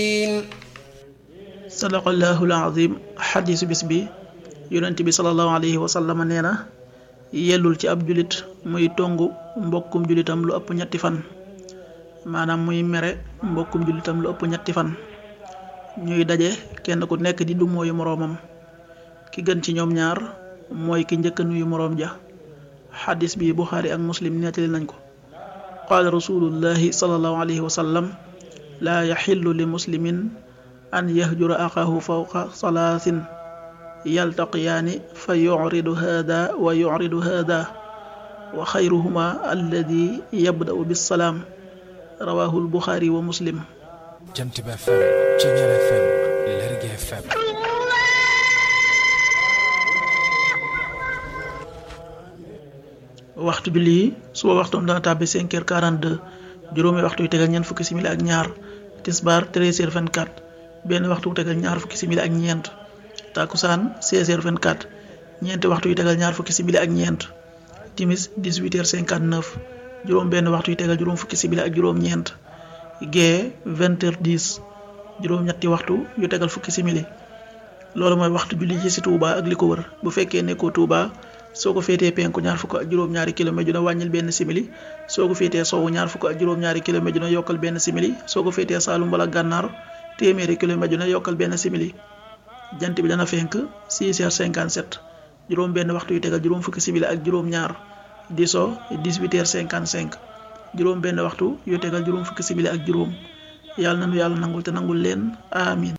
sadaqallahul azim. xadiisu bis bi yonent bi sallallahu alayhi wa sallam nee na yellul ci ab julit muy tongu mbokkum julitam lu ëpp ñetti fan, maanaam muy mere mbokkum julitam lu ëpp ñetti fan, ñuy daje kenn ku nekk di du mooyu moroomam. ki gën ci ñoom ñaar mooy ki njëkk nuyu moroom ja. xadis bi Buxaari ak Muslim nettali nañ ko. qaala rasulullahi sallallahu alayhi wa sallam laa yaxillu li muslimin an yahjura axaahu fawqa salaasin yaltaqiyaani fa yuridu haada wa yuridu haada wa xayruhuma alladi yabda'u bissalaam rawaahu al-Buxaari wa Muslim. Jant bi FM, Ceeñeer FM, Lergui FM. waxtu bi lii suba waxtoom dana tàbbi 5h42, juróomi waxtu yu tegal ñeent fukki simili ak ñaar. tisbaar 13h24, benn waxtu yu tegal ñaar fukki simili ak ñeent. takusaan 16h24, ñeenti waxtu yu tegal ñaar fukki simili ak ñeent. timis 18h59, juróom benn waxtu yu tegal juróom fukki simili ak juróom ñeent. gee 20h10, juróom ñetti waxtu yu tegal fukki simili. loolu mooy waxtu julli ci si Touba ak li ko wër. bu fekkee nekkoo Touba soo ko féetee penku ñaar fukk ak juróom-ñaari kilomètre dina wàññil benn simili, soo ko féetee sowwu ñaar fukk ak juróom-ñaari kilomètre dina yokkal benn simili, soo ko féetee Saalum wala Gànnaar téeméeri kilomètre dina yokkal benn simili. jant bi dana fenk 6h57, juróom benn waxtu yu tegal juróom fukki simili ak juróom-ñaar. di so 18h55, juróom benn waxtu yu tegal juróom fukki simili ak juróom. yàlla nanu yàlla nangul te nangul leen amiin.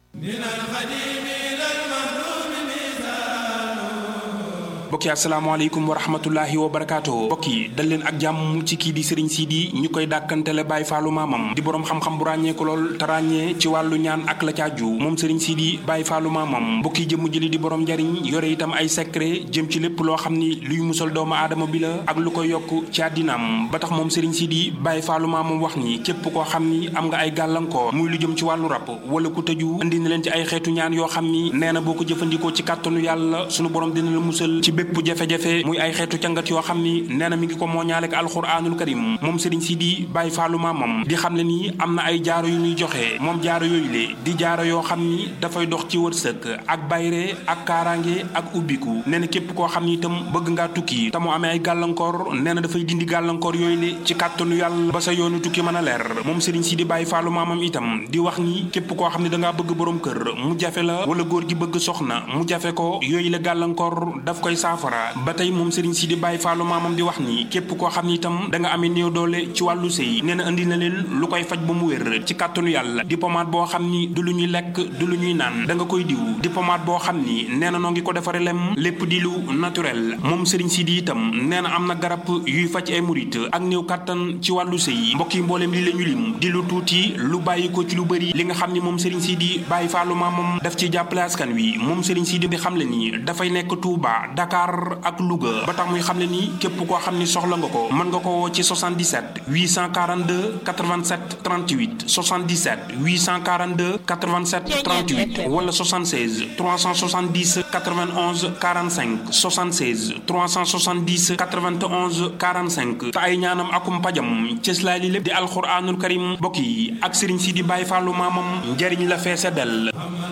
mbokk yi asalaamaaleykum wa rahmatullahi wa barakaatu. mbokk yi dal leen ak jàmm ci kii di Serigne Sidi ñu koy dàkkantele Baye Fallou maamam di boroom xam-xam bu ràññeeku lool te ràññee ci wàllu ñaan ak la caaju moom Serigne Sidi Baye Fallou maamam. mbokk yi jëmm jëli di boroom njariñ yore itam ay secret jëm ci lépp loo xam ni luy musal doomu aadama bi la ak lu koy yokk ci àddinaam ba tax moom Serigne Sidi Baye Fallou maamam wax ni képp koo xam ni am nga ay gàllankoor muy lu jëm ci wàllu rab wala ku tëju indi na leen ci ay xeetu ñaan yoo xam ni nee na boo ko jëfandikoo ci kàttanu yàlla sunu borom dina la musal ci bépp jafe-jafe muy ay xeetu cangat yoo xam ni nee na mi ngi ko mooñaale ak alxuraanul karim moom Serigne Sidi Baye Fallou maamam di xam le ni am na ay jaaro yu muy joxe moom jaaro yooyu le di jaaro yoo xam ni dafay dox ci wërsëg ak bayre ak kaaraange ak ubbiku nee na képp koo xam ni itam bëgg ngaa tukki te mu amee ay gàllankoor nee na dafay dindi gàllankoor yooyu le ci kàttanu yàlla ba sa yoonu tukki mën a leer moom Serigne Sidi Baye Fallou maamam itam di wax ni képp koo xam ne dangaa bëgg borom kër mu jafe la wala góor gi bëgg soxna mu jafe ko yooyu la gàllankoor daf koy saafara ba tey moom Serigne Sidi Baye Fallou maamam di wax ni képp koo xam ni itam da nga amee néew doole ci wàllu sëy nee na indi na leen lu koy faj ba mu wér ci kàttanu yàlla di pommade boo xam ni du lu ñuy lekk du lu ñuy naan da nga koy diw di pommade boo xam ni nee na noo ngi ko defare lem lépp di lu naturel moom Serigne Sidi itam nee na am na garab yuy faj ay murit ak néew kàttan ci wàllu sëy mbokk yi mbooleem li la ñu lim di lu tuuti lu bàyyi ko ci lu bëri li nga xam ni moom Serigne Sidi Baye Fallou maamam daf ci jàppale askan wi moom Serigne Sidi di xam le ni dafay nekk Touba Dakar ak Louga ba tax muy xam le ni képp koo xam ni soxla nga ko mën nga ko woo ci 77 842 87 38 77 842 87 38 wala 76 370 91 45 76 370 91 45 te ay ñaanam akum pajam cëslaay li lépp di alxuraanul karim mbokk yi ak Serigne Sidi Baye Fallou maamam njariñ la feese del.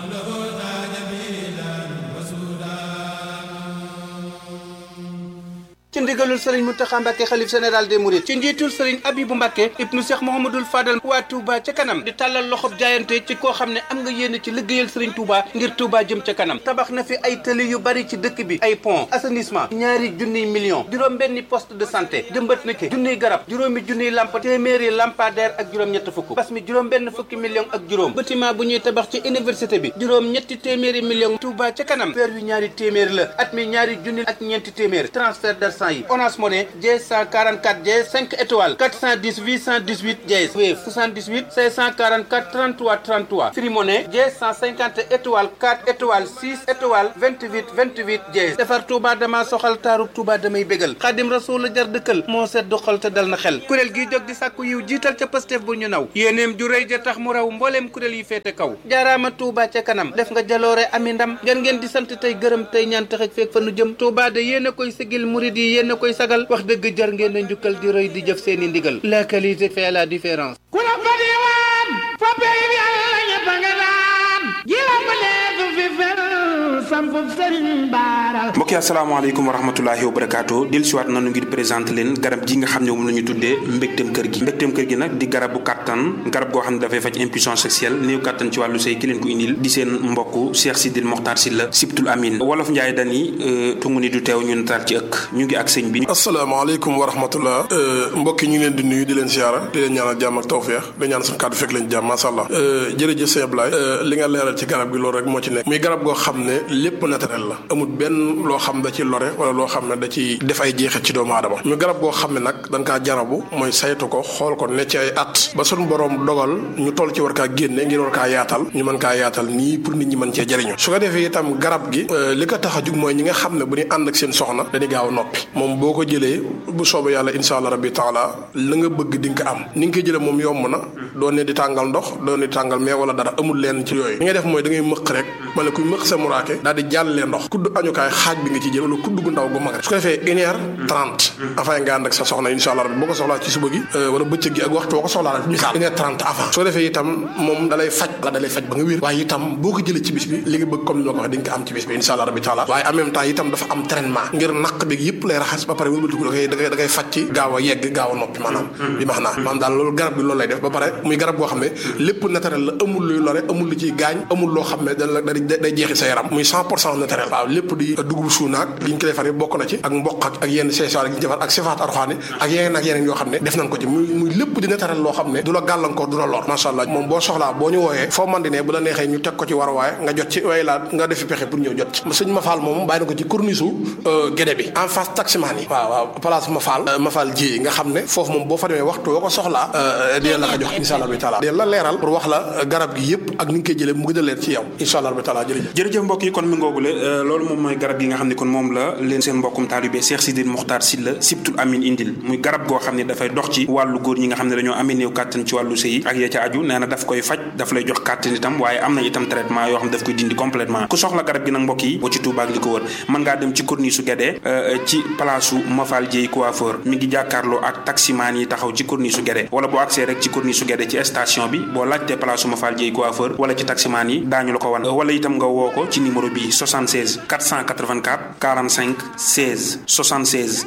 ci ndigalul sëriñ Mountakha Mbacké xalif général des mourides ci njiitul sëriñ Abibou Mbacké ibnu Cheikh Mouhamadoul Fadal waa Touba ca kanam di tàllal loxob jaayante ci koo xam ne am nga yéene ci liggéeyal sëriñ Touba ngir Touba jëm ca kanam tabax na fi ay tëli yu bari ci dëkk bi ay pont assainissement ñaari junniy millions juróom benni poste de santé jëmbat na ki junniy garab juróomi junniy lamp téeméeri lampadaire ak juróom ñett fukk bas mi juróom benn fukki millions ak juróom bâtiment bu ñuy tabax ci université bi juróom ñetti téeméeri millions Touba ca kanam weer wi ñaari téeméer la at mi ñaari junni ak ñeenti téeméer transfert Orange Money dièse 144 dièse 5 étoiles 410 818 dièse Wave 78 544 33 33 Free Money dièse 150 étoiles 4 étoiles 6 étoiles 28 28 dièse defar Touba dama soxal taaru Touba damay bégal Xaadim Rasuul la jar dëkkal moo sedd xol te dal na xel kuréel gi jóg di sàkku yiw jiital ca Pastef bu ñu naw yéeneem ju rëy ja tax mu raw mbooleem kuréel yi féete kaw jaaraama Touba ca kanam def nga jaloore ami ndam ngeen di sant tey gërëm tey ñaan taxaj feek fa nu jëm Touba de yéen koy sigil murid yi yéen koy sagal wax dëgg jar ngeen a njukkal di roy di jëf seeni ndigal la qualité fait la différence ku la fa diwaan fa pay bi Yàlla ñëpp nga mbokk yi asalaamaaleykum wa rahmatulahi wa barakaatu dellusiwaat nañu ngir présenté leen garab gi nga xam ne moom la ñu tuddee mbégteem kër gi. mbégteem kër gi nag di garabu kattan, garab goo xam ne dafay faj impuissance sexuelle, néew kattan ci wàllu sëy. ki leen ko indil di seen mbokk Cheikh Sidil Mokhtar Sylla Sibtul Amin. wolof Njaay dani tungu ni du teew ñu nataal ci ëkk. ñu ngi ak sëñ bi. asalaamaaleykum wa rahmatullah mbokk yi ñu ngi leen di nuyu di leen siyaara di leen ñaanal jàmm ak tawfeex di ñaan suñu kàddu fekk leen jàmm masha Allah. jërëjëf sëñ Ablaye li nga leeral ci garab gi loolu rek moo ci nekk muy garab goo xam ne lépp naturel la, amul benn loo xam da ci lore wala loo xam ne da ci def ay jeexit ci doomu aadama. muy garab goo xam ne nag dañ kaa jarabu mooy saytu ko xool ko ne ci ay at ba suñu borom dogal ñu toll ci war kaa génne ngir war kaa yaatal ñu mën kaa yaatal nii pour nit ñi mën cee jëriñu. su ko defee itam garab gi li ko tax a jug mooy ñi nga xam ne bu ñu ànd ak seen soxna dañuy gaaw a noppi. moom boo ko jëlee bu soobee yàlla insha Allah rabbi taala la nga bëgg di nga ko am. ni nga koy jëlee moom yomb na, doo ne di tàngal ndox, doo ne di tàngal mais wala dara amul leen ci yooyu. li ngay def mooy da ngay mëq rek ma ne kuy mëq sa muraake daal di jàllee ndox kudd añukaay xaaj bi nga ci jël wala kudd gu ndaw gu mag rek. su ko defee 1h30 avant nga ànd ak sa soxna insha Allah rabbi boo ko soxlaa ci suba gi wala bëccëg gi ak waxtu boo ko soxlaa rek misaal 1h30 avant. su ko defee itam moom dalay faj ba nga wér, waaye itam boo ko jëlee ci bis bi li nga bëgg comme ni ma ko waxee di nga ko am ci bis bi insha Allah rabbi taala. waaye en même temps itam dafa am traitement ngir naq bi yëpp lay raxas ba pare wëlbatiku da ngay faj ci gaaw a yegg gaaw a noppi maanaam bi maanaam daal loolu garab bi loolu lay def ba pare muy garab boo xam ne lépp naturel la, amul luy lore, amul lu ciy gaañ, amul loo xam ne day jeexi sa yaram. muy 100% naturel. waaw lépp di dugub suunaak li ñu ko defar bokk na ci ak mboq ak yenn seesaar yi ñu defar ak sifaat arxaani ak yeneen yoo xam ne def nañ ko ci muy lépp di naturel loo xam ne du la gàllankoor du la lor masha Allah. moom boo soxlaa boo ñu wooyee foo man di ne bu la neexee ñu teg ko ci war waaye nga jot ci waaye laa nga defi pexe pour ñëw jot ci. sëñ Mafal moom bàyyi na ko ci corniche Gédé bi en face taximaan yi. waaw place Mafal ji nga xam ne foofu moom boo fa demee waxtu woo ko soxlaa dina la ko jox insha Allah bi taala dina la leeral pour wax la garab gi yëpp ak ni nga koy jëlee mu gën a leer ci yow insha Allah bi taala. jërëjëf mbokk yi kon mi ngoogule loolu moom mooy garab gi nga xam ne kon moom la leen seen mbokkum taalibe Cheikh Sidil Mokhtar Sylla Sibtul Amin indil. muy garab goo xam ne dafay dox ci wàllu góor ñi nga xam ne dañoo amee néew kàttan ci wàllu sëy ak ya ca aju. nee na daf koy faj, daf lay jox kàttan itam, waaye am na itam traitement yoo xam ne daf koy dindi complètement. ku soxla garab gi nag mbokk yi boo ci Touba ak li ko wër mën ngaa dem ci corniche su Guédé ci place Mafal Dieye coiffeur mi ngi jàkkaarloo ak taximaan yi taxaw ci corniche su Guédé, wala boo accès rek ci corniche su Guédé ci station bi boo laajtee place Mafal Dieye coiffeur wala ci taximaan yi daañu la ko wan. wala itam nga woo ko ci numéro bi 76 484 45 16 76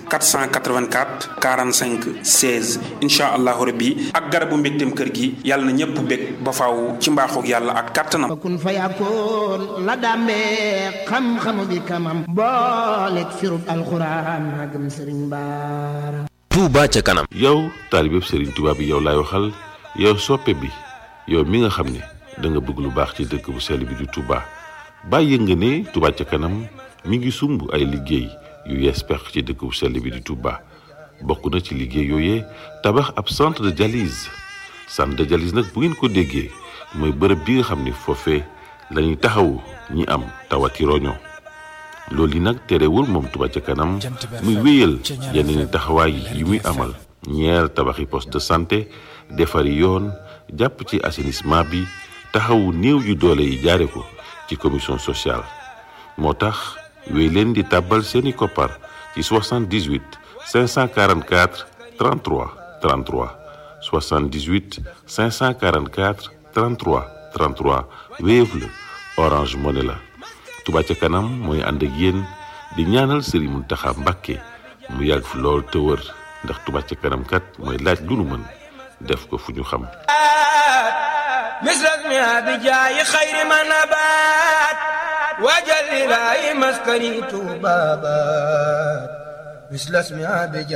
484 45 16 incha allahu rabbi. ak garabu mbégteem kër gi yàlla na ñëpp bég ba faaw ci mbaaxoog yàlla ak kàttanam. kun fa yakkoon la dàmbee xam-xamu bi kamam booleeg sirub alxuraan magam sëriñ Baara. Touba ca kanam. yow taalibeb Serigne Touba bi yow laay waxal, yow soppe bi, yow mi nga xam ne da nga bëgg lu baax ci dëkk bu sell bi di Touba. bàyyi nga ne Touba ca kanam mi ngi sumb ay liggéey yu yees pex ci dëkk bu sell bi di Touba. bokk na ci liggéey yooyee tabax ab centre de dialyse. centre de dialyse nag bu ngeen ko déggee mooy bërëb bi nga xam ne foofee lañuy taxawu ñi am tawati roño. loolu yi nag terewul moom Touba ca kanam muy wéyal yeneen taxawaay yi muy amal ñeer tabaxi poste de santé, defari yoon, jàpp ci assainissement bi, taxawu néew yu doole yi jaare ko ci commission sociale. moo tax wéy leen di tàbbal seeni koppar ci 78 544 33 33 78 544 33 33 Wave la, Orange Money la. Touba ca kanam mooy ànd ak yéen di ñaanal Serigne Mountakha Mbacké mu yàgg fi lool te wër ndax Touba ca kanam kat mooy laaj lu nu mën def ko fu ñu xam. misrasmi abijaayi xayri ma nabaat wajal ilaahi maskani tuuba baat misrasmi